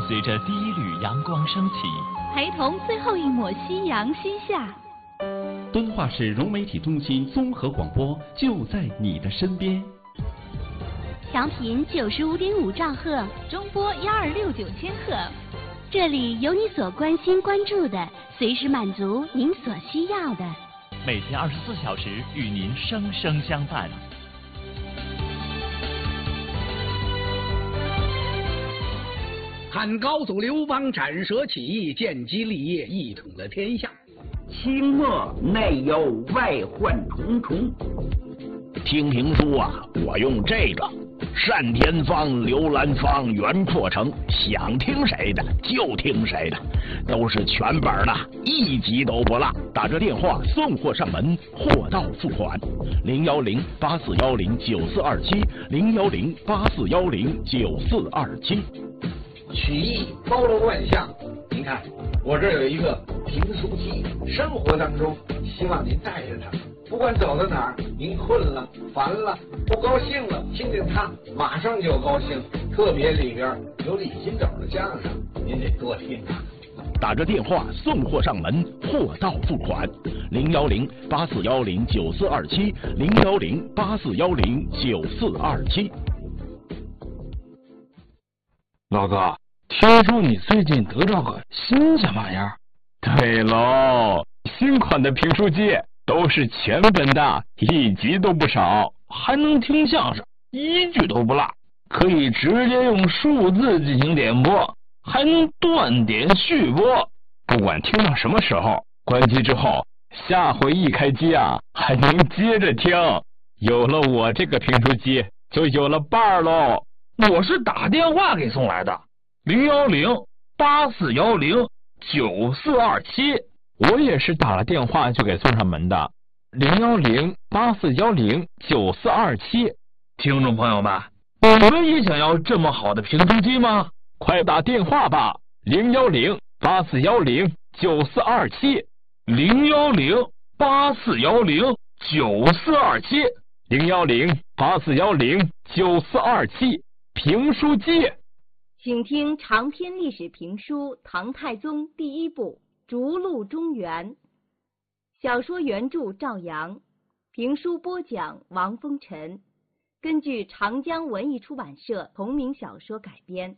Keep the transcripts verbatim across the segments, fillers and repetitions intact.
随着第一缕阳光升起， 陪同最后一抹夕阳西下。 敦化市融媒体中心综合广播就在你的身边。 调频九十五点五兆赫，中波幺二六九千赫。这里有你所关心关注的，随时满足您所需要的。 每天二十四小时与您生生相伴。 汉高祖刘邦斩蛇起义，建基立业，一统了天下。 清末内忧外患重重。 听评书啊，我用这个单田芳、刘兰芳、袁阔成，想听谁的就听谁的，都是全本的，一集都不落。打这电话送货上门，货到付款。零幺零八四幺零九四二七，零幺零八四幺零九四二七。 曲艺包罗万象，您看我这有一个评书机，生活当中希望您带着它，不管走到哪儿，您困了、烦了、不高兴了，听听它，马上就高兴。特别里边有李金斗的相声，您得多听啊。 打着电话送货上门，货到付款。零幺零八四幺零九四二七，零幺零八四幺零九四二七。 老哥，听说你最近得到个新鲜玩意儿？ 对喽，新款的评书机都是全本的，一集都不少， 还能听相声，一句都不落，可以直接用数字进行点播，还能断点续播。 不管听到什么时候，关机之后，下回一开机啊，还能接着听。有了我这个评书机，就有了伴儿喽。 我是打电话给送来的，零幺零八四幺零九四二七。 我也是打了电话就给送上门的，零幺零八四幺零九四二七。 听众朋友们，你们也想要这么好的评书机吗？ 快打电话吧，零幺零八四幺零九四二七， 零幺零八四幺零九四二七， 零幺零八四幺零九四二七。评书机， 请听长篇历史评书《唐太宗》第一部《逐鹿中原》，小说原著赵阳，评书播讲王风尘，根据长江文艺出版社同名小说改编。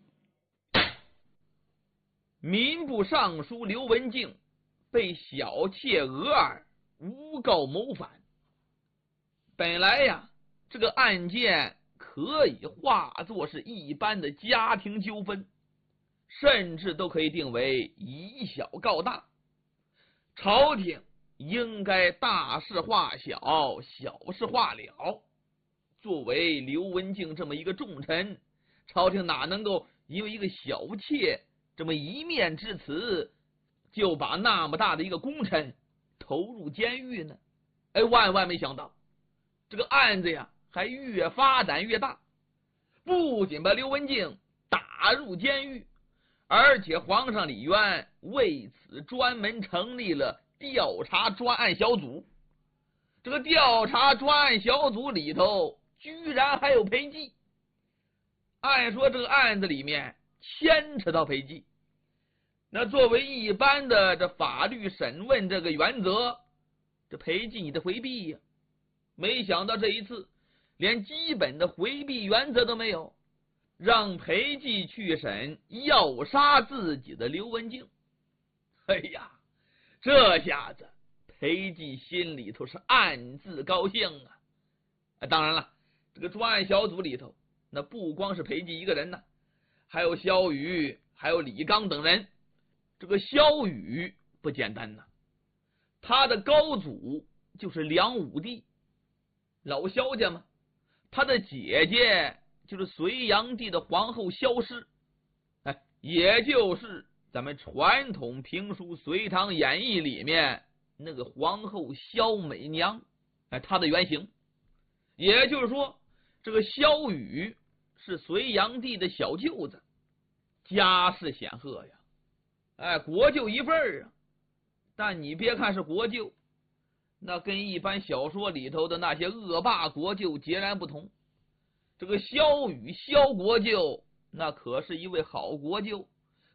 民部尚书刘文静被小妾娥儿诬告谋反。本来呀，这个案件可以化作是一般的家庭纠纷，甚至都可以定为以小告大。朝廷应该大事化小，小事化了。作为刘文静这么一个重臣，朝廷哪能够因为一个小妾这么一面之词，就把那么大的一个功臣投入监狱呢？哎，万万没想到，这个案子呀还越发展越大，不仅把刘文静打入监狱，而且皇上李渊为此专门成立了调查专案小组。这个调查专案小组里头居然还有裴寂。按说这个案子里面牵扯到裴寂，那作为一般的这法律审问这个原则，这裴寂你的回避呀，没想到这一次连基本的回避原则都没有，让裴寂去审要杀自己的刘文静。哎呀，这下子裴寂心里头是暗自高兴啊！啊当然了，这个专案小组里头，那不光是裴寂一个人呢，还有萧雨，还有李纲等人。这个萧雨不简单呐，他的高祖就是梁武帝，老萧家嘛。他的姐姐就是隋炀帝的皇后萧氏，哎，也就是咱们传统评书《隋唐演义》里面那个皇后萧美娘，哎，她的原型。也就是说，这个萧雨是隋炀帝的小舅子，家世显赫呀，哎，国舅一份啊。但你别看是国舅，那跟一般小说里头的那些恶霸国舅截然不同。这个萧雨萧国舅那可是一位好国舅，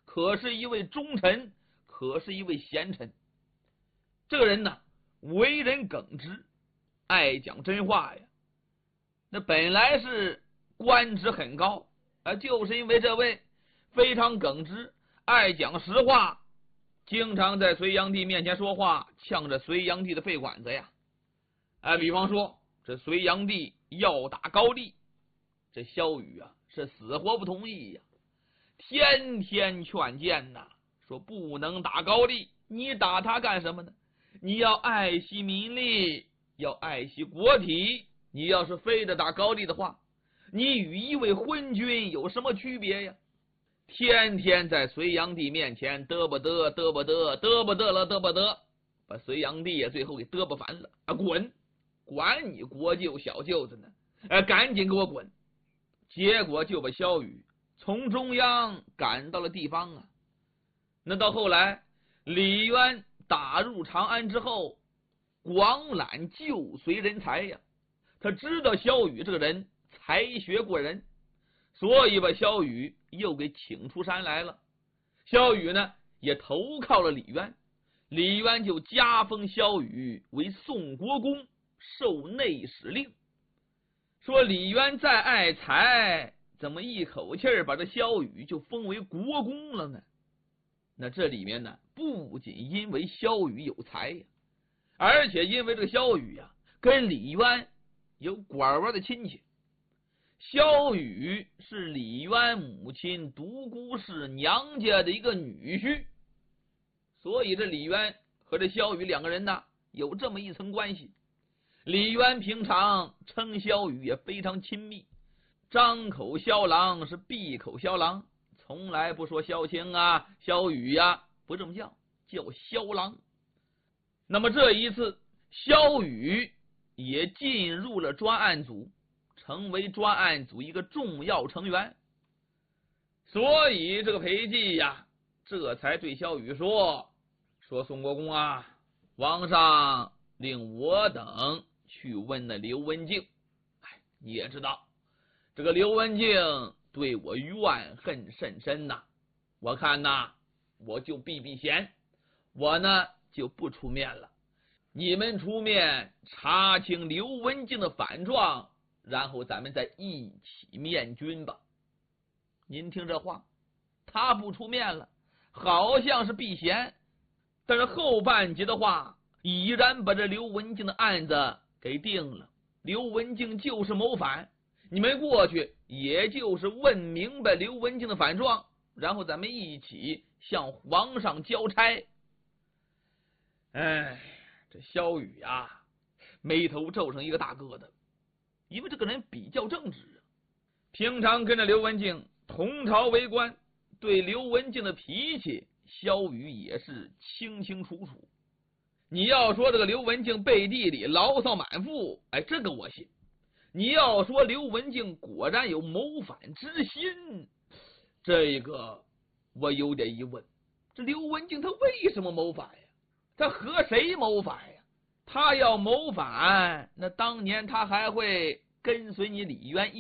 可是一位忠臣，可是一位贤臣。这个人呢，为人耿直，爱讲真话呀。那本来是官职很高啊，就是因为这位非常耿直，爱讲实话，经常在隋炀帝面前说话，呛着隋炀帝的肺管子呀。哎，比方说这隋炀帝要打高丽，这萧雨啊是死活不同意呀，天天劝谏呐，说不能打高丽，你打他干什么呢？你要爱惜民力，要爱惜国体，你要是非得打高丽的话，你与一位昏君有什么区别呀？天天在隋炀帝面前嘚不嘚嘚不嘚嘚不嘚了嘚不嘚，把隋炀帝也最后给嘚不烦了啊！滚！管你国舅小舅子呢！哎，赶紧给我滚！结果就把萧雨从中央赶到了地方啊。那到后来，李渊打入长安之后，广揽旧隋人才呀。他知道萧雨这个人才学过人，所以把萧雨又给请出山来了。萧雨呢也投靠了李渊，李渊就加封萧雨为宋国公，受内史令。说李渊再爱才，怎么一口气儿把这萧雨就封为国公了呢？那这里面呢，不仅因为萧雨有才呀，而且因为这个萧雨呀跟李渊有拐弯的亲戚。萧雨是李渊母亲独孤氏娘家的一个女婿，所以这李渊和这萧雨两个人呢有这么一层关系。李渊平常称萧雨也非常亲密，张口萧郎是闭口萧郎，从来不说萧青啊萧雨呀、啊，不这么叫，叫萧郎。那么这一次萧雨也进入了专案组，成为专案组一个重要成员。所以这个裴寂呀这才对萧雨说说宋国公啊，王上令我等去问那刘文静。哎，你也知道这个刘文静对我怨恨甚深呐，我看呐我就避避嫌，我呢就不出面了，你们出面查清刘文静的反状，然后咱们再一起面君吧。您听这话，他不出面了，好像是避嫌，但是后半截的话已然把这刘文静的案子给定了。刘文静就是谋反，你们过去也就是问明白刘文静的反状，然后咱们一起向皇上交差。哎，这萧雨啊眉头皱成一个大疙瘩，因为这个人比较正直，平常跟着刘文静同朝为官，对刘文静的脾气萧雨也是清清楚楚。你要说这个刘文静背地里牢骚满腹，哎，这个我信。你要说刘文静果然有谋反之心，这个我有点疑问。这刘文静他为什么谋反呀？他和谁谋反呀？他要谋反，那当年他还会跟随你李渊一